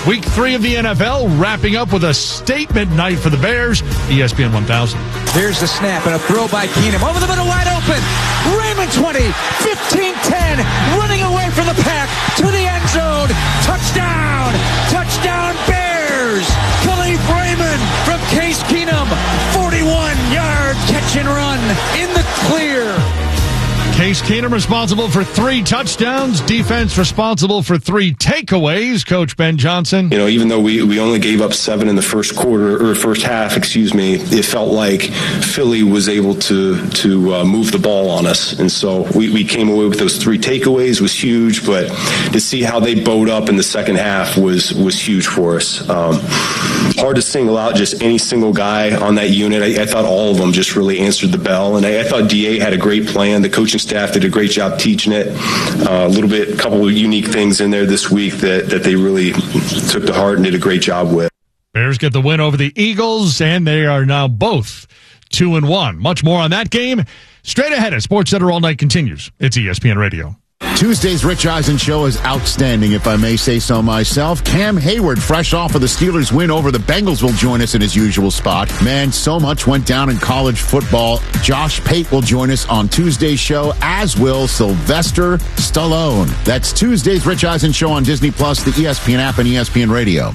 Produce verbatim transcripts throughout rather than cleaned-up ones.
Week three of the N F L wrapping up with a statement night for the Bears. E S P N one thousand. Here's the snap and a throw by Keenum. Over the middle, wide open. Raymond twenty, fifteen ten, running away from the pack to the end zone. Touchdown! Touchdown Bears! Khalif Raymond from Case Keenum. forty-one yard catch and run in the clear. Case Keenum responsible for three touchdowns. Defense responsible for three takeaways. Coach Ben Johnson. You know, even though we, we only gave up seven in the first quarter, or first half, excuse me, it felt like Philly was able to to uh, move the ball on us. And so we, we came away with those three takeaways was huge, but to see how they bowed up in the second half was, was huge for us. Um, hard to single out just any single guy on that unit. I, I thought all of them just really answered the bell. And I, I thought D A had a great plan. The coaching staff did a great job teaching it. Uh, a little bit, a couple of unique things in there this week that, that they really took to heart and did a great job with. Bears get the win over the Eagles, and they are now both two and one. Much more on that game. Straight ahead at Sports Center All Night continues. It's E S P N Radio. Tuesday's Rich Eisen show is outstanding, if I may say so myself. Cam Hayward, fresh off of the Steelers' win over the Bengals, will join us in his usual spot. Man, so much went down in college football. Josh Pate will join us on Tuesday's show, as will Sylvester Stallone. That's Tuesday's Rich Eisen show on Disney Plus, the E S P N app, and E S P N Radio.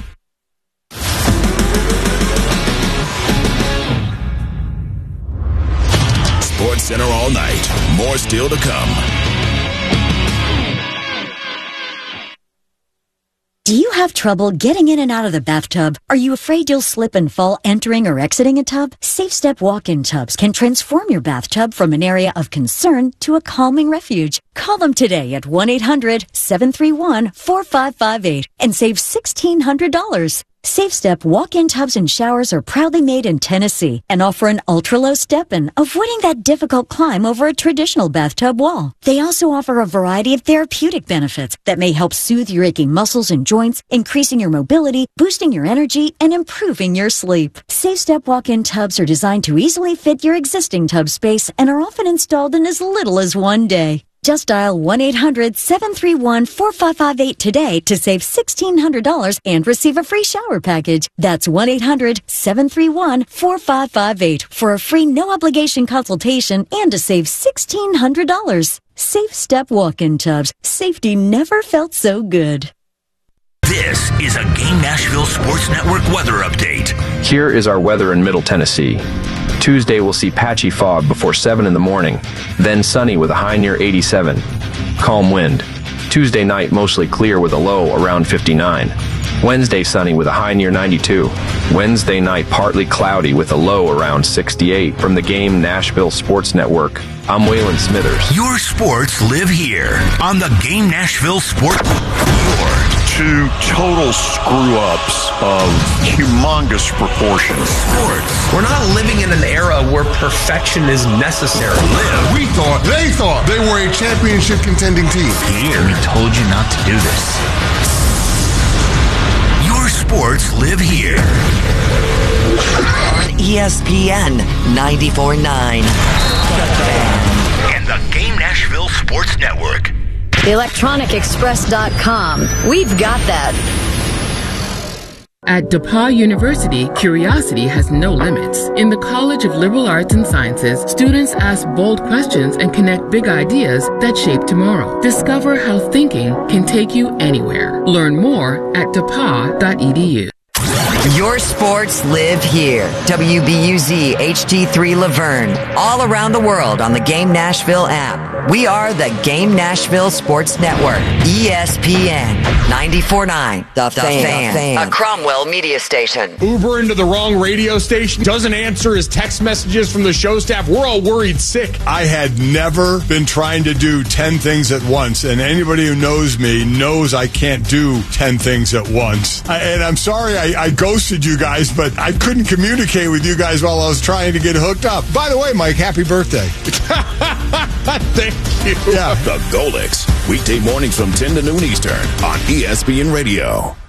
Sports Center all night. More still to come. Do you have trouble getting in and out of the bathtub? Are you afraid you'll slip and fall entering or exiting a tub? Safe Step walk-in tubs can transform your bathtub from an area of concern to a calming refuge. Call them today at one eight hundred seven three one four five five eight and save sixteen hundred dollars. Safe Step walk-in tubs and showers are proudly made in Tennessee and offer an ultra-low step-in, avoiding that difficult climb over a traditional bathtub wall. They also offer a variety of therapeutic benefits that may help soothe your aching muscles and joints, increasing your mobility, boosting your energy, and improving your sleep. Safe Step walk-in tubs are designed to easily fit your existing tub space and are often installed in as little as one day. Just dial one eight hundred seven three one four five five eight today to save sixteen hundred dollars and receive a free shower package. That's one eight hundred seven three one four five five eight for a free no-obligation consultation and to save sixteen hundred dollars. Safe Step walk-in tubs. Safety never felt so good. This is a Game Nashville Sports Network weather update. Here is our weather in Middle Tennessee. Tuesday will see patchy fog before seven in the morning, then sunny with a high near eighty-seven. Calm wind. Tuesday night mostly clear with a low around fifty-nine. Wednesday sunny with a high near ninety-two. Wednesday night partly cloudy with a low around sixty-eight. From the Game Nashville Sports Network, I'm Waylon Smithers. Your sports live here on the Game Nashville Sports Network. Two total screw-ups of humongous proportions. Sports. We're not living in an era where perfection is necessary. Live. We thought, they thought they were a championship contending team. Here. We told you not to do this. Your sports live here. On E S P N ninety-four point nine. And the Game Nashville Sports Network. electronic express dot com. We've got that. At DePauw University, curiosity has no limits. In the College of Liberal Arts and Sciences, students ask bold questions and connect big ideas that shape tomorrow. Discover how thinking can take you anywhere. Learn more at D E P A U dot E D U. Your sports live here. W B U Z H D three Laverne. All around the world on the Game Nashville app. We are the Game Nashville Sports Network. E S P N ninety-four point nine. The, the fan. fan. A Cromwell media station. Uber into the wrong radio station. Doesn't answer his text messages from the show staff. We're all worried sick. I had never been trying to do ten things at once. And anybody who knows me knows I can't do ten things at once. I, and I'm sorry I, I ghosted you guys, but I couldn't communicate with you guys while I was trying to get hooked up. By the way, Mike, happy birthday. Thank you. Yeah. The Golix, weekday mornings from ten to noon Eastern on E S P N Radio.